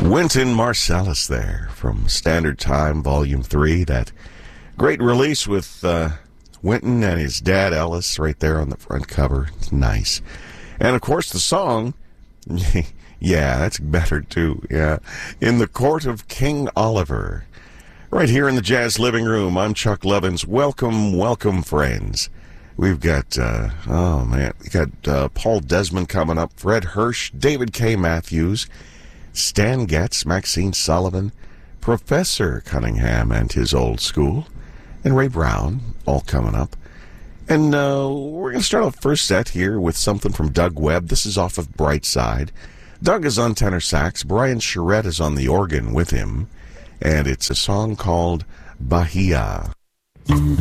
Wynton Marsalis there from Standard Time, Volume 3. That great release with Wynton and his dad, Ellis, right there on the front cover. It's nice. And, of course, the song, yeah, that's better, too. Yeah, In the Court of King Oliver. Right here in the Jazz Living Room, I'm Chuck Levins. Welcome, welcome, friends. We've got, we got Paul Desmond coming up, Fred Hirsch, David K. Matthews, Stan Getz, Maxine Sullivan, Professor Cunningham and his old school, and Ray Brown, all coming up. And we're going to start off first set here with something from Doug Webb. This is off of Brightside. Doug is on tenor sax. Brian Charette is on the organ with him. And it's a song called Bahia.